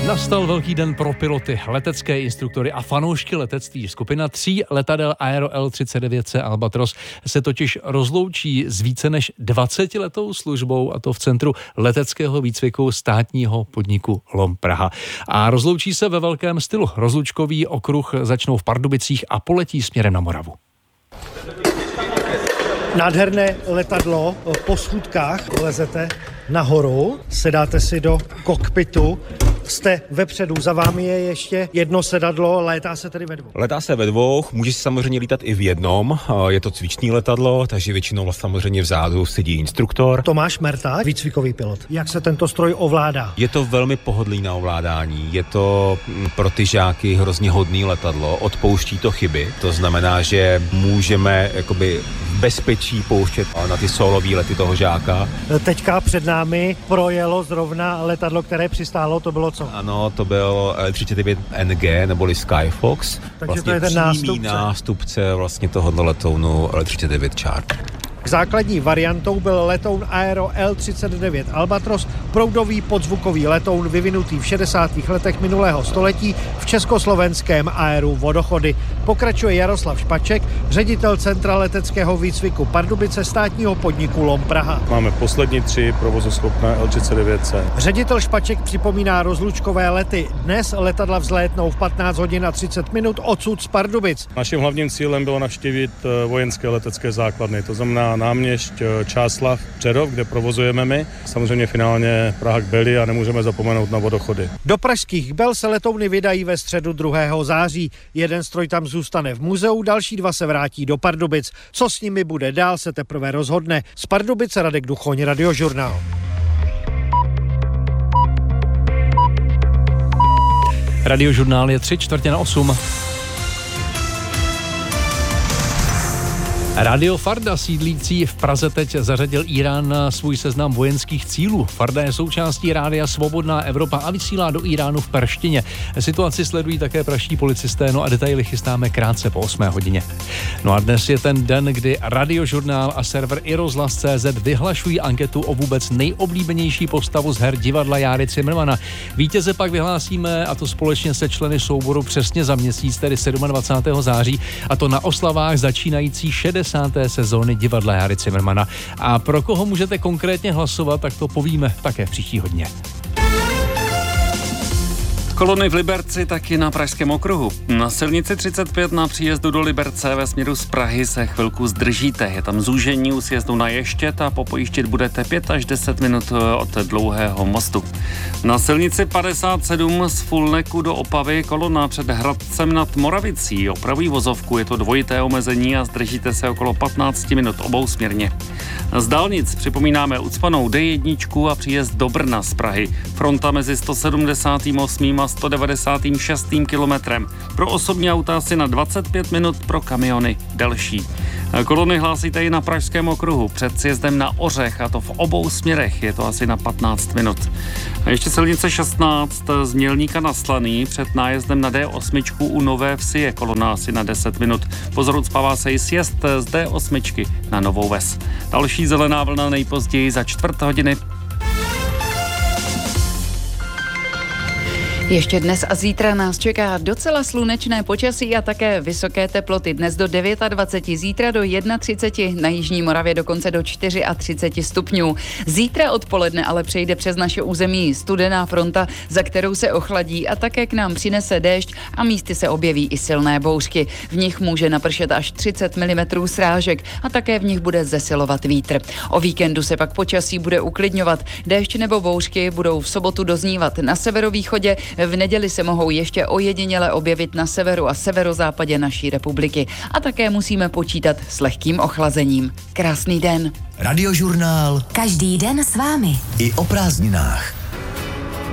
Nastal velký den pro piloty, letecké instruktory a fanoušky letectví. Skupina 3 letadel Aero L39C Albatros se totiž rozloučí s více než 20letou službou, a to v centru leteckého výcviku státního podniku LOM Praha. A rozloučí se ve velkém stylu. Rozlučkový okruh začnou v Pardubicích a poletí směrem na Moravu. Nádherné letadlo, po schůdkách lezete nahoru, sedáte si do kokpitu, jste vepředu, za vámi je ještě jedno sedadlo, létá se tedy ve dvou. Letá se ve dvou, může si samozřejmě lítat i v jednom, je to cvičný letadlo, takže většinou samozřejmě vzadu sedí instruktor. Tomáš Merta, výcvikový pilot. Jak se tento stroj ovládá? Je to velmi pohodlný na ovládání, je to pro ty žáky hrozně hodný letadlo, odpouští to chyby, to znamená, že můžeme jakoby v bezpečí pouštět na ty solový lety toho žáka. Teďka před námi projelo zrovna letadlo, které přistálo, to bylo co? Ano, to byl L39NG neboli Skyfox. Takže vlastně to je ten nástupce vlastně tohoto letounu L39 Chart. Základní variantou byl letoun Aero L39 Albatros, proudový podzvukový letoun vyvinutý v 60. letech minulého století v československém Aeru Vodochody. Pokračuje Jaroslav Špaček, ředitel Centra leteckého výcviku Pardubice státního podniku LOM Praha. Máme poslední 3 provozuschopné L39C. Ředitel Špaček připomíná rozlučkové lety. Dnes letadla vzlétnou v 15 hodin a 30 minut odsud z Pardubic. Naším hlavním cílem bylo navštívit vojenské letecké základny, to znamená Náměšť, Čáslav, Přerov, kde provozujeme my. Samozřejmě finálně Praha k Beli a nemůžeme zapomenout na Vodochody. Do pražských Bel se letouny vydají ve středu 2. září. Jeden stroj tam zůstane v muzeu, další 2 se vrátí do Pardubic. Co s nimi bude dál, se teprve rozhodne. Z Pardubice Radek Duchoň, Radiožurnál. Radiožurnál je 7:45. Radio Farda sídlící v Praze teď zařadil Írán na svůj seznam vojenských cílů. Farda je součástí rádia Svobodná Evropa a vysílá do Íránu v perštině. Situaci sledují také pražští policisté, no a detaily chystáme krátce po 8 hodině. No a dnes je ten den, kdy Radiožurnál a server iRozhlas.cz vyhlašují anketu o vůbec nejoblíbenější postavu z her divadla Járy Cimrmana. Vítěze pak vyhlásíme, a to společně se členy souboru přesně za měsíc, tedy 27. září, a to na oslavách začínající 60. sezóny divadla Járy Cimrmana. A pro koho můžete konkrétně hlasovat, tak to povíme také příští hodině. Kolony v Liberci taky na Pražském okruhu. Na silnici 35 na příjezdu do Liberce ve směru z Prahy se chvilku zdržíte. Je tam zúžení u sjezdu na Ještěd a popojíždět budete 5 až 10 minut od Dlouhého mostu. Na silnici 57 z Fulneku do Opavy kolona před Hradcem nad Moravicí. Opravují vozovku, je to dvojité omezení a zdržíte se okolo 15 minut obousměrně. Z dálnic připomínáme ucpanou D1 a příjezd do Brna z Prahy. Fronta mezi 178. a 196. kilometrem. Pro osobní auta asi na 25 minut, pro kamiony delší. Kolony hlásíte i na Pražském okruhu před sjezdem na Ořech, a to v obou směrech, je to asi na 15 minut. A ještě silnice 16 z Mělníka na Slaný před nájezdem na D8 u Nové Vsi je kolona asi na 10 minut. Pozor, ucpává se i sjezd z D8 na Novou Ves. Další zelená vlna nejpozději za 4 hodiny. Ještě dnes a zítra nás čeká docela slunečné počasí a také vysoké teploty. Dnes do 29, zítra do 31, na Jižní Moravě dokonce do 34 stupňů. Zítra odpoledne ale přejde přes naše území studená fronta, za kterou se ochladí a také k nám přinese déšť a místy se objeví i silné bouřky. V nich může napršet až 30 mm srážek a také v nich bude zesilovat vítr. O víkendu se pak počasí bude uklidňovat. Déšť nebo bouřky budou v sobotu doznívat na severovýchodě. V neděli se mohou ještě ojediněle objevit na severu a severozápadě naší republiky. A také musíme počítat s lehkým ochlazením. Krásný den. Radiožurnál. Každý den s vámi. I o prázdninách.